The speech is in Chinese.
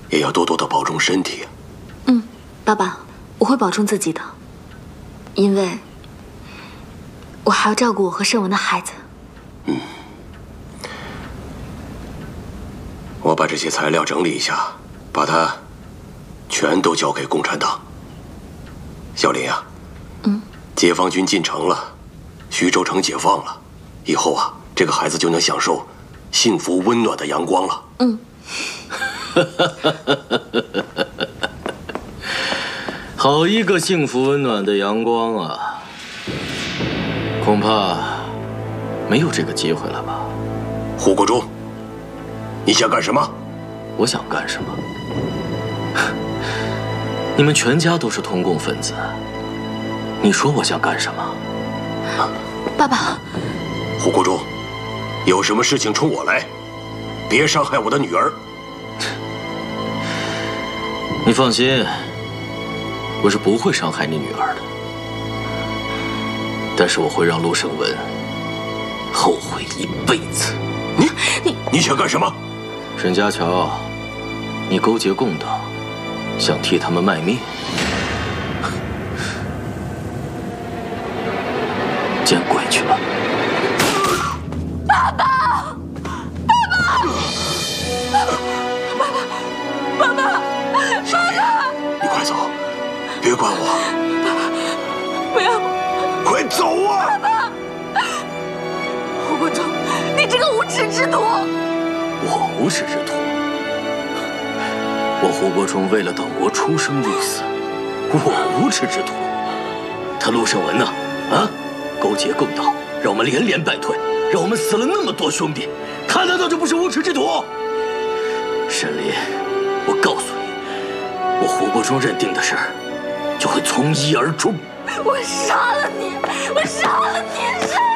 也要多多的保重身体。 嗯，爸爸，我会保重自己的，因为我还要照顾我和盛文的孩子。 我把这些材料整理一下，把它全都交给共产党。小林啊，解放军进城了，徐州城解放了，以后啊，这个孩子就能享受幸福温暖的阳光了。 好一个幸福温暖的阳光啊！恐怕没有这个机会了吧？ 胡国忠，你想干什么？ 我想干什么？你们全家都是通共分子，你说我想干什么？ 爸爸， 胡国忠，有什么事情冲我来，别伤害我的女儿。 你放心，我是不会伤害你女儿的，但是我会让陆胜文后悔一辈子。 你想干什么？ 沈家乔，你勾结共党，想替他们卖命，见鬼去吧！ 爸爸， 你快走，别管我。 不要！ 快走啊！ 胡国忠，你这个无耻之徒！ 我无耻之徒？我胡国忠为了党国出生入死，我无耻之徒？他陆胜文呢？勾结共党，让我们连连败退，让我们死了那么多兄弟，他难道就不是无耻之徒？沈林，我告诉你，我胡国忠认定的事儿，就会从一而终。 我杀了你！我杀了你！